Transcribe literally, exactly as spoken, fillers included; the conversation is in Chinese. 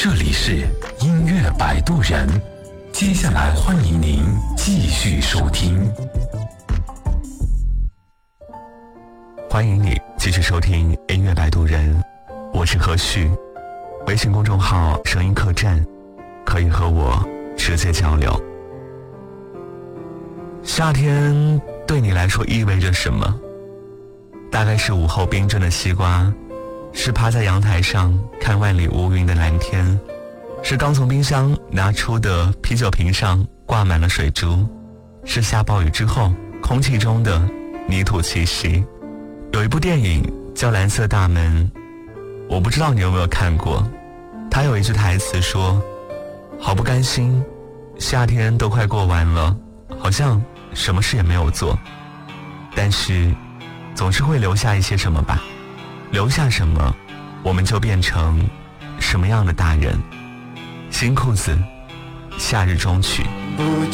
这里是音乐摆渡人，接下来欢迎您继续收听。 欢迎你继续收听音乐摆渡人，我是何旭。微信公众号声音客栈，可以和我直接交流。夏天对你来说意味着什么？大概是午后冰镇的西瓜，是趴在阳台上看万里无云的蓝天，是刚从冰箱拿出的啤酒瓶上挂满了水珠，是下暴雨之后空气中的泥土气息。有一部电影叫《蓝色大门》，我不知道你有没有看过。他有一句台词说，好不甘心，夏天都快过完了，好像什么事也没有做，但是总是会留下一些什么吧，留下什么我们就变成什么样的大人。新裤子夏日中曲。 不